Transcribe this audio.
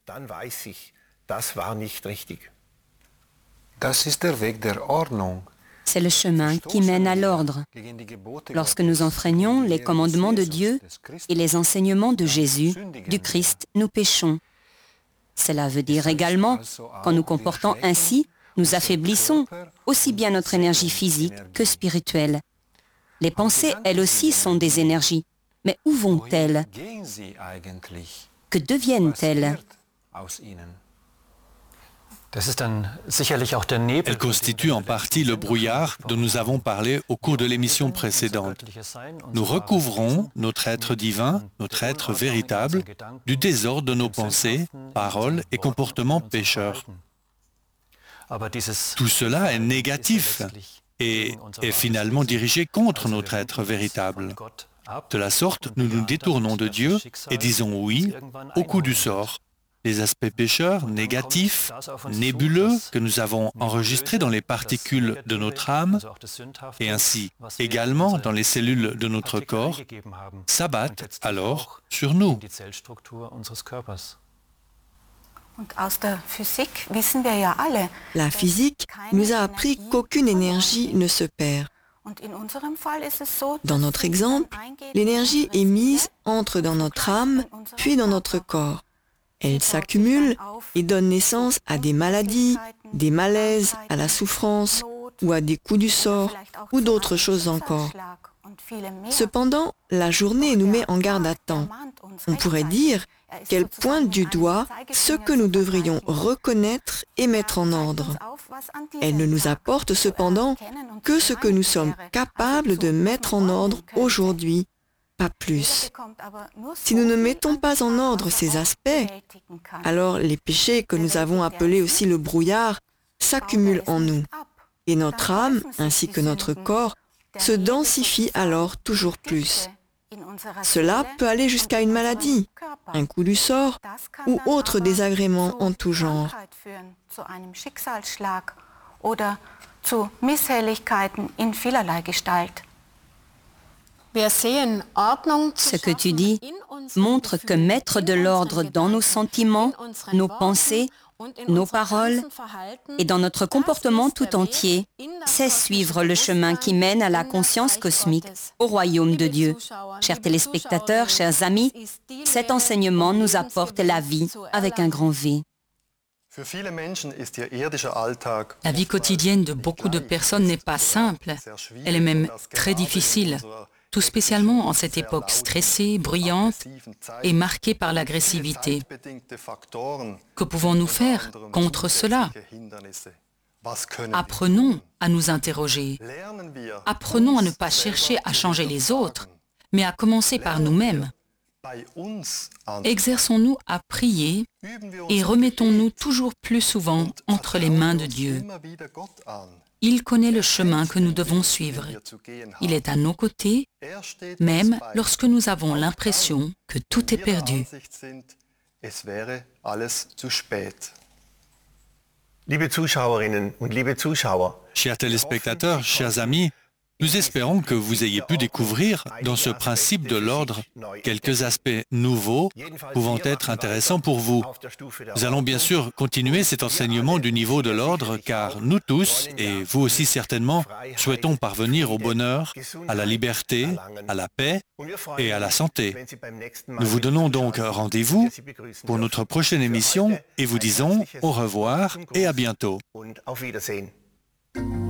dann weiß ich, das war nicht richtig. Das ist der Weg der Ordnung. C'est le chemin qui mène à l'ordre. Lorsque nous enfreignons les commandements de Dieu et les enseignements de Jésus, du Christ, nous péchons. Cela veut dire également qu'en nous comportant ainsi, nous affaiblissons aussi bien notre énergie physique que spirituelle. Les pensées, elles aussi, sont des énergies. Mais où vont-elles? Que deviennent-elles? Elle constitue en partie le brouillard dont nous avons parlé au cours de l'émission précédente. Nous recouvrons notre être divin, notre être véritable, du désordre de nos pensées, paroles et comportements pécheurs. Tout cela est négatif et est finalement dirigé contre notre être véritable. De la sorte, nous nous détournons de Dieu et disons oui au coup du sort. Les aspects pécheurs, négatifs, nébuleux que nous avons enregistrés dans les particules de notre âme et ainsi également dans les cellules de notre corps s'abattent alors sur nous. La physique nous a appris qu'aucune énergie ne se perd. Dans notre exemple, l'énergie émise entre dans notre âme, puis dans notre corps. Elle s'accumule et donne naissance à des maladies, des malaises, à la souffrance ou à des coups du sort ou d'autres choses encore. Cependant, la journée nous met en garde à temps. On pourrait dire qu'elle pointe du doigt ce que nous devrions reconnaître et mettre en ordre. Elle ne nous apporte cependant que ce que nous sommes capables de mettre en ordre aujourd'hui, pas plus. Si nous ne mettons pas en ordre ces aspects, alors les péchés que nous avons appelés aussi le brouillard s'accumulent en nous. Et notre âme, ainsi que notre corps, se densifie alors toujours plus. Cela peut aller jusqu'à une maladie, un coup du sort ou autre désagrément en tout genre. Ce que tu dis montre que mettre de l'ordre dans nos sentiments, nos pensées, nos paroles et dans notre comportement tout entier, c'est suivre le chemin qui mène à la conscience cosmique, au royaume de Dieu. Chers téléspectateurs, chers amis, cet enseignement nous apporte la vie avec un grand V. La vie quotidienne de beaucoup de personnes n'est pas simple, elle est même très difficile, tout spécialement en cette époque stressée, bruyante et marquée par l'agressivité. Que pouvons-nous faire contre cela? Apprenons à nous interroger. Apprenons à ne pas chercher à changer les autres, mais à commencer par nous-mêmes. Exerçons-nous à prier et remettons-nous toujours plus souvent entre les mains de Dieu. Il connaît le chemin que nous devons suivre. Il est à nos côtés, même lorsque nous avons l'impression que tout est perdu. Liebe Zuschauerinnen und liebe Zuschauer, Chers téléspectateurs, chers amis, nous espérons que vous ayez pu découvrir dans ce principe de l'ordre quelques aspects nouveaux pouvant être intéressants pour vous. Nous allons bien sûr continuer cet enseignement du niveau de l'ordre car nous tous, et vous aussi certainement, souhaitons parvenir au bonheur, à la liberté, à la paix et à la santé. Nous vous donnons donc rendez-vous pour notre prochaine émission et vous disons au revoir et à bientôt. und auf Wiedersehen.